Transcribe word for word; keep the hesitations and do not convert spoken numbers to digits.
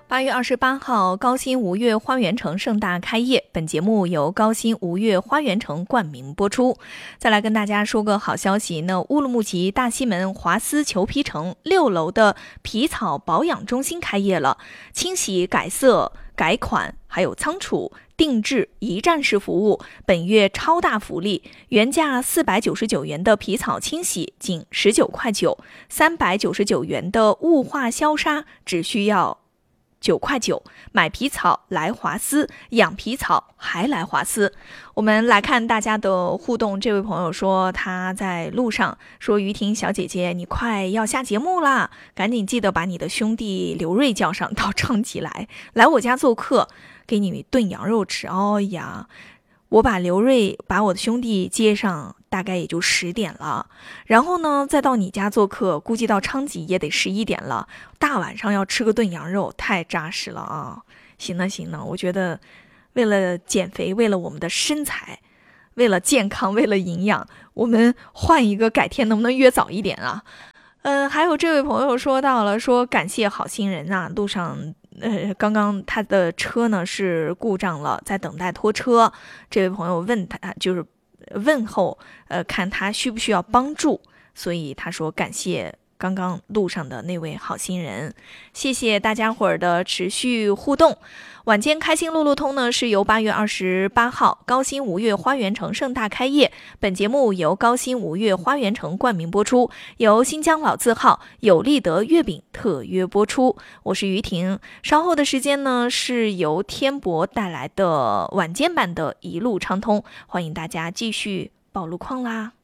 八月二十八号，高新吴越花园城盛大开业。本节目由高新吴越花园城冠名播出。再来跟大家说个好消息，那乌鲁木齐大西门华思裘皮城六楼的皮草保养中心开业了，清洗、改色、改款，还有仓储、定制一站式服务。本月超大福利，原价四百九十九元的皮草清洗仅十九块九，三百九十九元的雾化消杀只需要九块九，买皮草来华思，养皮草还来华思。我们来看大家的互动。这位朋友说他在路上，说于婷小姐姐，你快要下节目啦，赶紧记得把你的兄弟刘瑞叫上到昌吉来，来我家做客，给你炖羊肉吃。哦呀，我把刘瑞把我的兄弟接上大概也就十点了，然后呢再到你家做客，估计到昌吉也得十一点了。大晚上要吃个炖羊肉，太扎实了啊！行了行了，我觉得为了减肥，为了我们的身材，为了健康，为了营养，我们换一个，改天能不能约早一点啊？嗯，还有这位朋友说到了，说感谢好心人啊，路上呃，刚刚他的车呢是故障了，在等待拖车。这位朋友问他，就是问候，呃，看他需不需要帮助，所以他说感谢刚刚路上的那位好心人。谢谢大家伙儿的持续互动。晚间开心路路通呢是由八月二十八号高新吴越花园城盛大开业，本节目由高新吴越花园城冠名播出，由新疆老字号有利德月饼特约播出。我是于婷，稍后的时间呢是由天博带来的晚间版的一路畅通，欢迎大家继续报路况啦。